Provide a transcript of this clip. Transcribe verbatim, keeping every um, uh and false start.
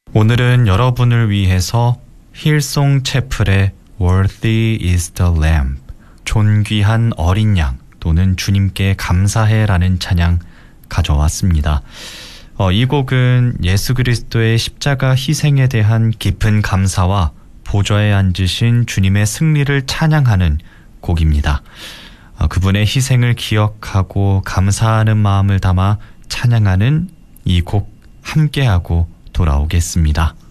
오늘은 여러분을 위해서 힐송 채플의 Worthy is the Lamb, 존귀한 어린 양 또는 주님께 감사해라는 찬양 가져왔습니다. 어, 이 곡은 예수 그리스도의 십자가 희생에 대한 깊은 감사와 보좌에 앉으신 주님의 승리를 찬양하는 곡입니다. 어, 그분의 희생을 기억하고 감사하는 마음을 담아 찬양하는 이 곡 함께하고 돌아오겠습니다.